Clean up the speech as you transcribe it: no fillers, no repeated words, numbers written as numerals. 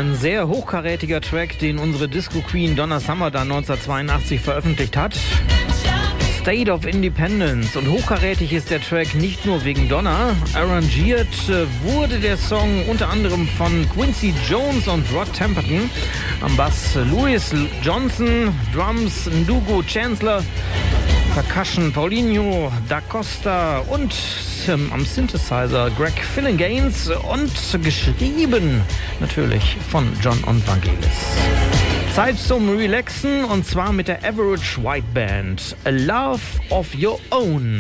Ein sehr hochkarätiger Track, den unsere Disco Queen Donna Summer dann 1982 veröffentlicht hat. State of Independence. Und hochkarätig ist der Track nicht nur wegen Donna. Arrangiert wurde der Song unter anderem von Quincy Jones und Rod Temperton. Am Bass Louis Johnson, Drums Ndugu Chancellor, Percussion Paulinho da Costa und am Synthesizer Greg Phillinganes und geschrieben natürlich von John Vangelis. Zeit zum Relaxen und zwar mit der Average White Band. A Love of Your Own.